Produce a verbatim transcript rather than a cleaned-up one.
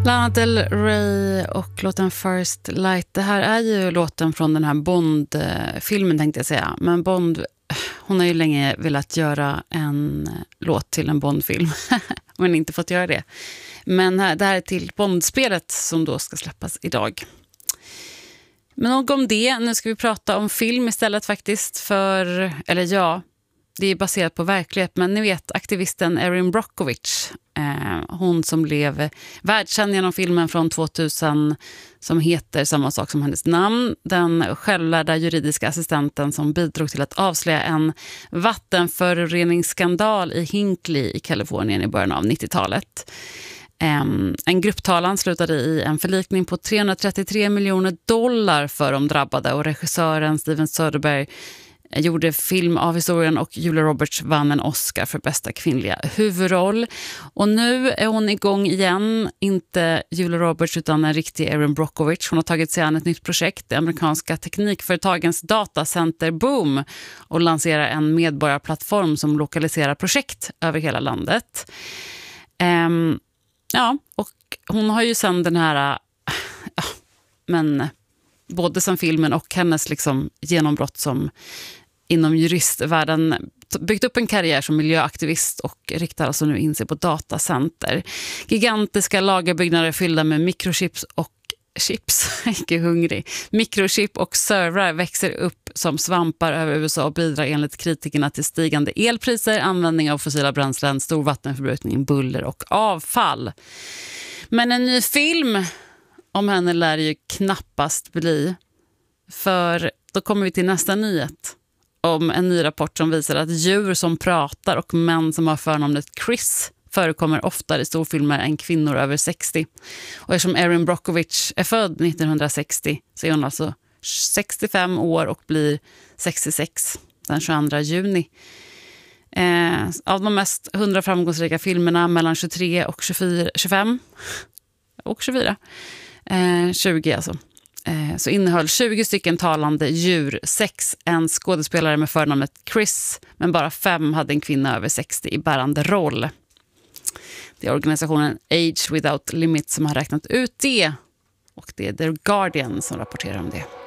Lana Del Rey och låten First Light. Det här är ju låten från den här Bond-filmen tänkte jag säga. Men Bond, hon har ju länge velat göra en låt till en Bond-film. Men inte fått göra det. Men här, det här är till Bond-spelet som då ska släppas idag. Men nog om det. Nu ska vi prata om film istället faktiskt. För, eller ja, det är baserat på verklighet. Men ni vet aktivisten Erin Brockovich. Eh, hon som blev världskänd genom filmen från tvåtusen som heter samma sak som hennes namn. Den självlärda juridiska assistenten som bidrog till att avslöja en vattenföroreningsskandal i Hinkley i Kalifornien i början av nittiotalet. Um, en grupptalan slutade i en förlikning på trehundratrettiotre miljoner dollar för de drabbade och regissören Steven Soderbergh gjorde film av historien och Julia Roberts vann en Oscar för bästa kvinnliga huvudroll. Och nu är hon igång igen, inte Julia Roberts utan en riktig Erin Brockovich. Hon har tagit sig an ett nytt projekt, det amerikanska teknikföretagens datacenter Boom, och lanserar en medborgarplattform som lokaliserar projekt över hela landet. Um, ja, och hon har ju sedan den här ja, men både som filmen och hennes liksom genombrott som inom juristvärlden byggt upp en karriär som miljöaktivist och riktar alltså nu in sig på datacenter. Gigantiska lagerbyggnader fyllda med mikrochips och chips, inte hungrig. Mikrochip och servrar växer upp som svampar över U S A och bidrar enligt kritikerna till stigande elpriser, användning av fossila bränslen, stor vattenförbrukning, buller och avfall. Men en ny film om henne lär ju knappast bli. För då kommer vi till nästa nyhet. Om en ny rapport som visar att djur som pratar och män som har förnamnet Chris förekommer oftare i storfilmer än kvinnor över sextio. Och eftersom Erin Brockovich är född nittonhundrasextio så är hon alltså sextiofem år och blir sextiosex den tjugoandra juni. Eh, av de mest hundra framgångsrika filmerna mellan tjugotre och tjugofyra, tjugofem och tjugofyra Eh, tjugo alltså. Eh, så innehöll tjugo stycken talande djur, sex en skådespelare med förnamnet Chris, men bara fem hade en kvinna över sextio i bärande roll. Det är organisationen Age Without Limits som har räknat ut det, och det är The Guardian som rapporterar om det.